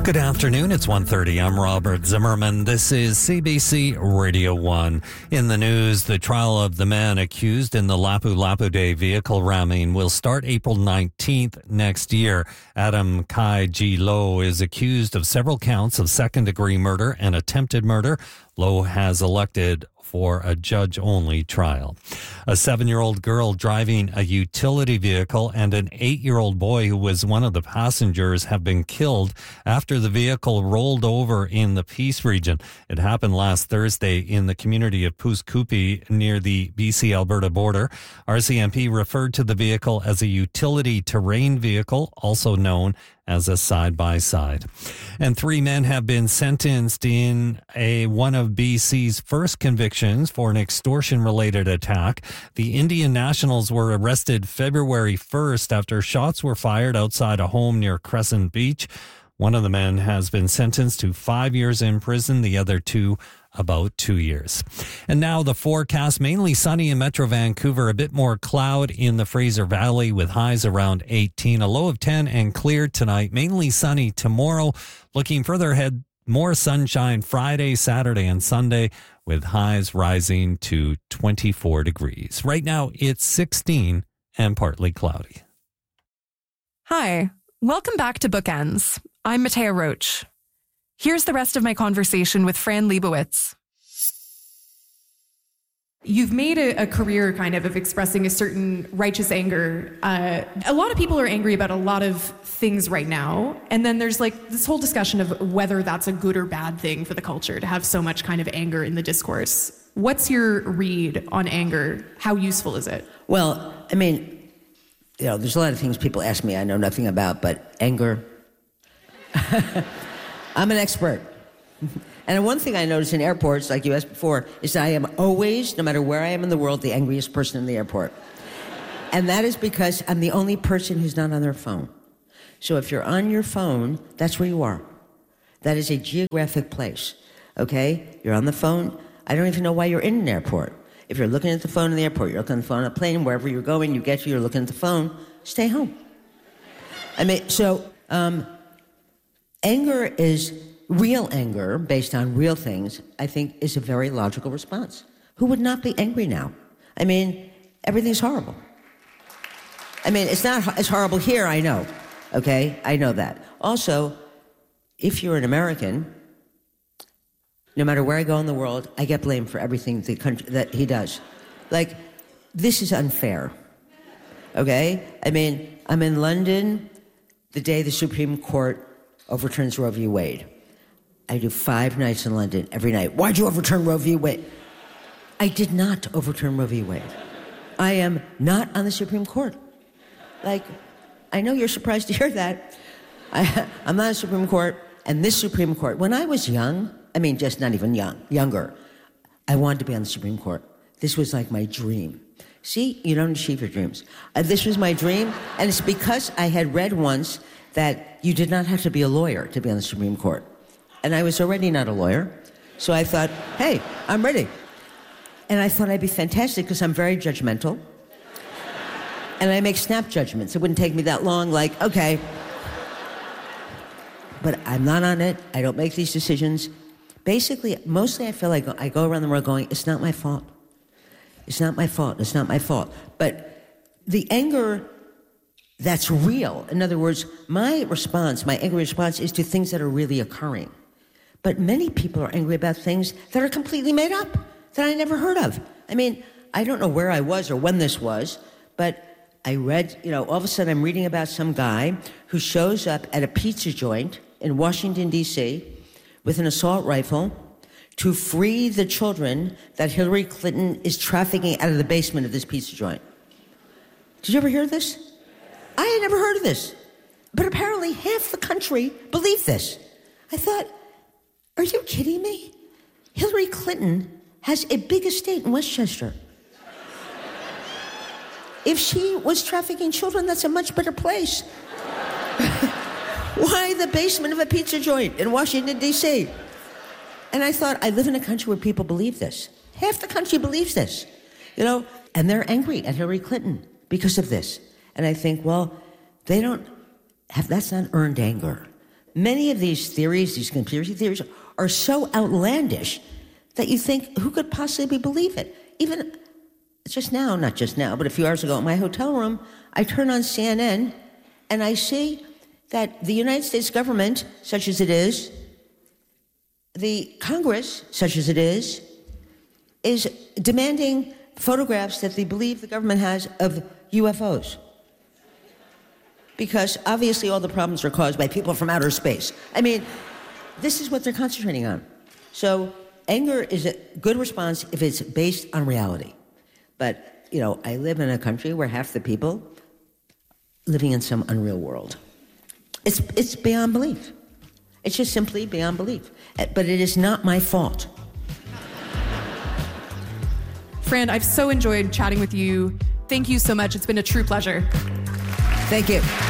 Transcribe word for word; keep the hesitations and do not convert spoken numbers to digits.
Good afternoon. It's one thirty. I'm Robert Zimmerman. This is C B C Radio one. In the news, the trial of the man accused in the Lapu-Lapu Day vehicle ramming will start April nineteenth next year. Adam Kai G. Low is accused of several counts of second-degree murder and attempted murder. Low has elected for a judge-only trial. A seven-year-old girl driving a utility vehicle and an eight-year-old boy who was one of the passengers have been killed after the vehicle rolled over in the Peace region. It happened last Thursday in the community of Pouce-Coupe near the B C-Alberta border. R C M P referred to the vehicle as a utility terrain vehicle, also known as a side-by-side. And three men have been sentenced in a one of B C's first convictions for an extortion-related attack. The Indian nationals were arrested February first after shots were fired outside a home near Crescent Beach. One of the men has been sentenced to five years in prison, the other two about two years. And now the forecast, mainly sunny in Metro Vancouver, a bit more cloud in the Fraser Valley with highs around eighteen, a low of ten and clear tonight, mainly sunny tomorrow. Looking further ahead, more sunshine Friday, Saturday and Sunday with highs rising to twenty-four degrees. Right now it's sixteen and partly cloudy. Hi, welcome back to Bookends. I'm Matea Roach. Here's the rest of my conversation with Fran Lebowitz. You've made a, a career kind of of expressing a certain righteous anger. Uh, a lot of people are angry about a lot of things right now. And then there's like this whole discussion of whether that's a good or bad thing for the culture to have so much kind of anger in the discourse. What's your read on anger? How useful is it? Well, I mean, you know, there's a lot of things people ask me I know nothing about, but anger... I'm an expert. And one thing I notice in airports, like you asked before, is that I am always, no matter where I am in the world, the angriest person in the airport. And that is because I'm the only person who's not on their phone. So if you're on your phone, that's where you are. That is a geographic place, okay? You're on the phone. I don't even know why you're in an airport. If you're looking at the phone in the airport, you're looking at the phone on a plane, wherever you're going, you get to, you're looking at the phone, stay home. I mean, so... Um, Anger is real anger based on real things, I think, is a very logical response. Who would not be angry now? I mean, everything's horrible. I mean, it's not as horrible here, I know, okay? I know that. Also, if you're an American, no matter where I go in the world, I get blamed for everything the country, that he does. Like, this is unfair, okay? I mean, I'm in London the day the Supreme Court overturns Roe v. Wade. I do five nights in London every night. Why'd you overturn Roe v. Wade? I did not overturn Roe v. Wade. I am not on the Supreme Court. Like, I know you're surprised to hear that. I, I'm not on the Supreme Court, and this Supreme Court, when I was young, I mean, just not even young, younger, I wanted to be on the Supreme Court. This was like my dream. See, you don't achieve your dreams. Uh, this was my dream, and it's because I had read once that you did not have to be a lawyer to be on the Supreme Court. And I was already not a lawyer, so I thought, hey, I'm ready. And I thought I'd be fantastic because I'm very judgmental. And I make snap judgments. It wouldn't take me that long, like, okay. But I'm not on it. I don't make these decisions. Basically, mostly I feel like I go around the world going, it's not my fault. It's not my fault. It's not my fault. But the anger... that's real. In other words, my response, my angry response is to things that are really occurring. But many people are angry about things that are completely made up, that I never heard of. I mean, I don't know where I was or when this was, but I read, you know, all of a sudden I'm reading about some guy who shows up at a pizza joint in Washington, D C with an assault rifle to free the children that Hillary Clinton is trafficking out of the basement of this pizza joint. Did you ever hear this? I had never heard of this. But apparently half the country believed this. I thought, are you kidding me? Hillary Clinton has a big estate in Westchester. If she was trafficking children, that's a much better place. Why the basement of a pizza joint in Washington, D C? And I thought, I live in a country where people believe this. Half the country believes this, you know, and they're angry at Hillary Clinton because of this. And I think, well, they don't have, that's not earned anger. many of these theories, these conspiracy theories, are so outlandish that you think, who could possibly believe it? Even just now, not just now, but a few hours ago in my hotel room, I turn on C N N and I see that the United States government, such as it is, the Congress, such as it is, is demanding photographs that they believe the government has of U F Os. Because obviously all the problems are caused by people from outer space. I mean, this is what they're concentrating on. So anger is a good response if it's based on reality. But, you know, I live in a country where half the people living in some unreal world. It's, it's beyond belief. It's just simply beyond belief. But it is not my fault. Fran, I've so enjoyed chatting with you. Thank you so much. It's been a true pleasure. Thank you.